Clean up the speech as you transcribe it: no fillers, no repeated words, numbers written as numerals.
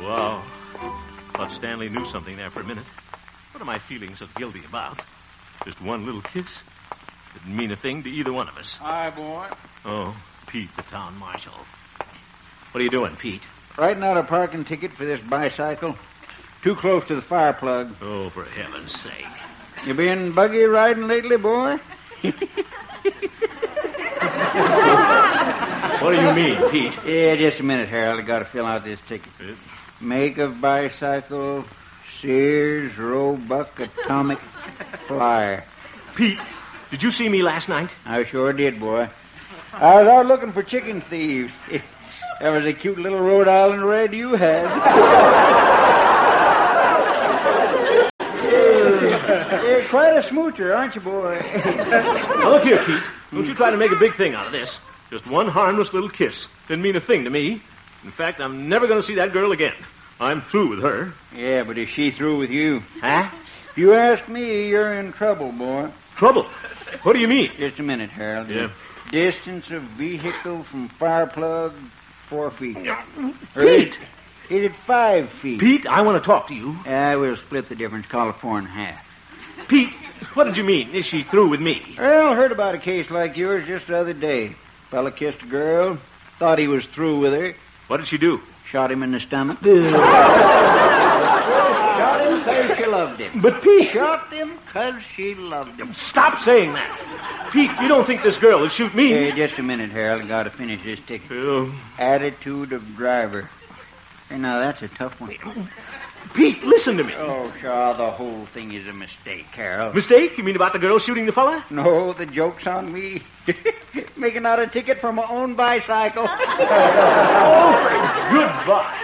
Wow. Thought Stanley knew something there for a minute. What am I feeling so guilty about? Just one little kiss. Didn't mean a thing to either one of us. Hi, boy. Oh, Pete, the town marshal. What are you doing, Pete? Writing out a parking ticket for this bicycle. Too close to the fire plug. Oh, for heaven's sake. You been buggy riding lately, boy? What do you mean, Pete? Yeah, just a minute, Harold. I got to fill out this ticket. Make of bicycle, Sears, Roebuck, Atomic, Flyer. Pete, did you see me last night? I sure did, boy. I was out looking for chicken thieves. That was a cute little Rhode Island red you had. You're quite a smoocher, aren't you, boy? Now, look here, Pete. Don't you try to make a big thing out of this. Just one harmless little kiss. Didn't mean a thing to me. In fact, I'm never going to see that girl again. I'm through with her. Yeah, but is she through with you? Huh? If you ask me, you're in trouble, boy. Trouble? What do you mean? Just a minute, Harold. Yeah. Distance of vehicle from fire plug, 4 feet. Pete! Is it 5 feet? Pete, I want to talk to you. We'll split the difference, call it 4.5. Pete, what did you mean? Is she through with me? Well, heard about a case like yours just the other day. Fella kissed a girl, thought he was through with her. What did she do? Shot him in the stomach. Shot him because she loved him. But, Pete... Shot him because she loved him. Stop saying that. Pete, you don't think this girl will shoot me? Hey, just a minute, Harold. I got to finish this ticket. Attitude of driver. Hey, now, that's a tough one. Pete, listen to me. Oh, Shaw, the whole thing is a mistake, Harold. Mistake? You mean about the girl shooting the fella? No, the joke's on me. Making out a ticket for my own bicycle. Oh, goodbye.